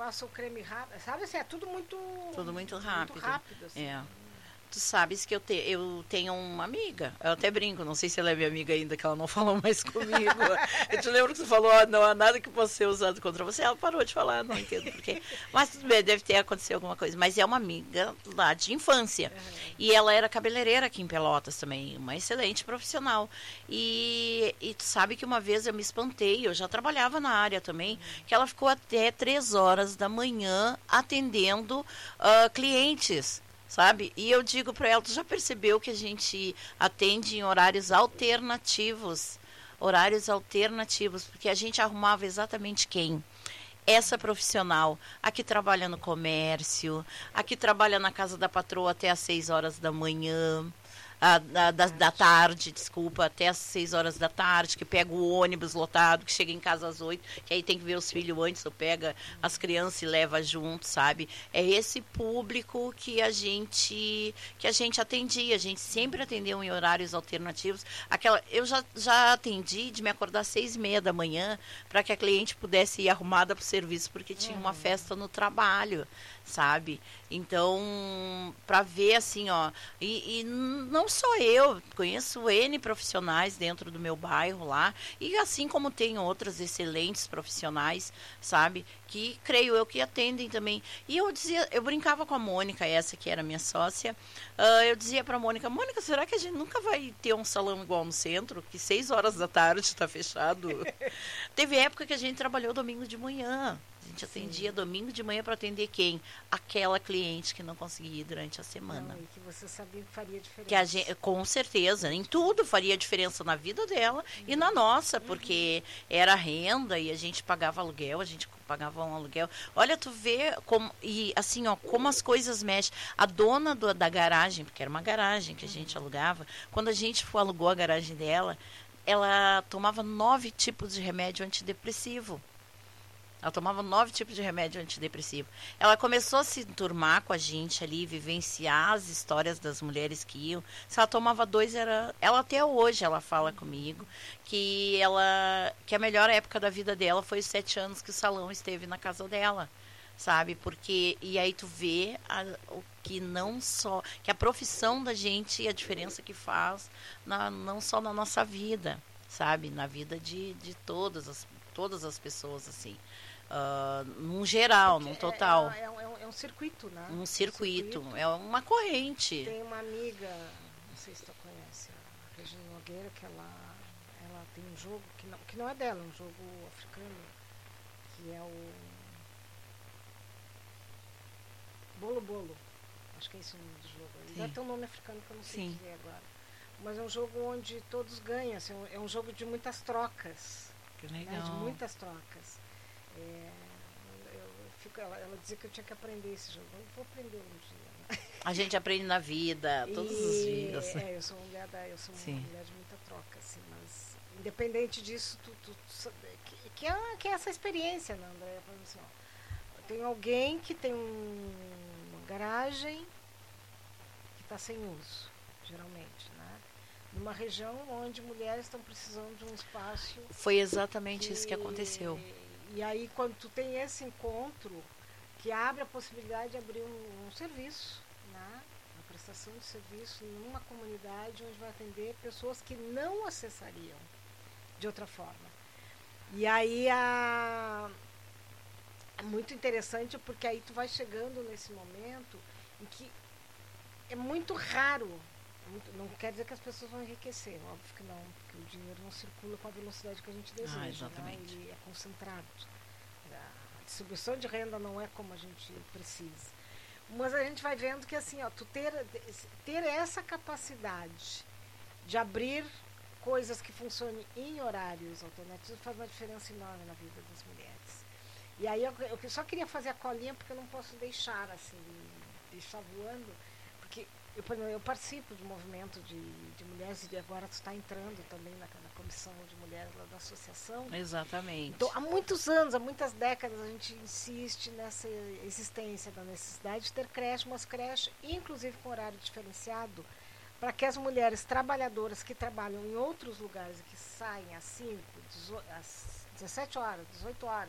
passa o creme rápido. Sabe assim, é tudo muito... Tudo muito rápido. Muito rápido, assim. É. Tu sabes que eu tenho uma amiga, eu até brinco, não sei se ela é minha amiga ainda, que ela não falou mais comigo. Eu te lembro que tu falou, não há nada que possa ser usado contra você. Ela parou de falar, não entendo porquê. Mas tudo bem, deve ter acontecido alguma coisa. Mas é uma amiga lá de infância. E ela era cabeleireira aqui em Pelotas também, uma excelente profissional. E tu sabe que uma vez eu me espantei, eu já trabalhava na área também, que ela ficou até 3 horas da manhã atendendo clientes. Sabe? E eu digo para ela, tu já percebeu que a gente atende em horários alternativos? Horários alternativos, porque a gente arrumava exatamente quem? Essa profissional, a que trabalha no comércio, a que trabalha na casa da patroa até às 6 horas da manhã, da tarde, desculpa, até às 6 horas da tarde, que pega o ônibus lotado, que chega em casa às 8, que aí tem que ver os filhos antes, ou pega as crianças e leva junto, sabe? É esse público que a gente atendia, a gente sempre atendeu em horários alternativos. Eu já atendi de me acordar às 6:30 da manhã para que a cliente pudesse ir arrumada para o serviço, porque tinha uma festa no trabalho, sabe? Então, para ver assim, ó, e não só eu, conheço N profissionais dentro do meu bairro lá, e assim como tem outras excelentes profissionais, sabe, que creio eu que atendem também. E eu brincava com a Mônica, essa que era minha sócia, eu dizia para a Mônica, será que a gente nunca vai ter um salão igual no centro, que 6 horas da tarde está fechado? Teve época que a gente trabalhou domingo de manhã. A gente atendia domingo de manhã para atender quem? Aquela cliente que não conseguia ir durante a semana. Não, e que você sabia que faria diferença. Que a gente, com certeza, em tudo faria diferença na vida dela e na nossa, porque era renda e a gente pagava aluguel, a gente pagava um aluguel. Olha, tu vê como, e assim, ó, como as coisas mexem. A dona da garagem, porque era uma garagem que a gente alugava, quando a gente alugou a garagem dela, ela tomava 9 tipos de remédio antidepressivo. Ela tomava 9 tipos de remédio antidepressivo. Ela começou a se enturmar com a gente ali, vivenciar as histórias das mulheres que iam. Se ela tomava 2, ela até hoje ela fala comigo que a melhor época da vida dela foi os 7 anos que o salão esteve na casa dela, sabe? Porque e aí tu vê o que não só que a profissão da gente e a diferença que faz não só na nossa vida, sabe? Na vida de todas as pessoas assim. Num geral, num total. É um circuito, né? Um circuito, é uma corrente. Tem uma amiga, não sei se tu conhece, a Regina Nogueira, que ela tem um jogo que não é dela, é um jogo africano, que é o Bolo Bolo. Acho que é esse o nome do jogo. Ele deve ter um nome africano que eu não sei dizer agora. Mas é um jogo onde todos ganham, assim, é um jogo de muitas trocas. Que legal. Né? De muitas trocas. Ela dizia que eu tinha que aprender esse jogo. Eu vou aprender um dia. Né? A gente aprende na vida, todos os dias. Eu sou uma mulher de muita troca, assim, mas independente disso, que é essa experiência, né, Andréia? Assim, tem alguém que tem uma garagem que está sem uso, geralmente, né? Numa região onde mulheres estão precisando de um espaço. Foi exatamente isso que aconteceu. E aí, quando tu tem esse encontro, que abre a possibilidade de abrir um serviço, né? Uma prestação de serviço numa comunidade onde vai atender pessoas que não acessariam de outra forma. E aí é muito interessante, porque aí tu vai chegando nesse momento em que é muito raro. Não quer dizer que as pessoas vão enriquecer, óbvio que não, porque o dinheiro não circula com a velocidade que a gente deseja. Exatamente. Né? Ele é concentrado. A distribuição de renda não é como a gente precisa. Mas a gente vai vendo que assim, tu ter essa capacidade de abrir coisas que funcionem em horários alternativos faz uma diferença enorme na vida das mulheres. E aí eu só queria fazer a colinha porque eu não posso deixar assim, deixar voando, porque eu participo do movimento de mulheres e agora tu está entrando também na comissão de mulheres lá da associação. Exatamente. Então, há muitos anos, há muitas décadas, a gente insiste nessa existência da necessidade de ter creche, umas creches, inclusive com horário diferenciado, para que as mulheres trabalhadoras que trabalham em outros lugares e que saem às 5, às 17 horas, 18 horas,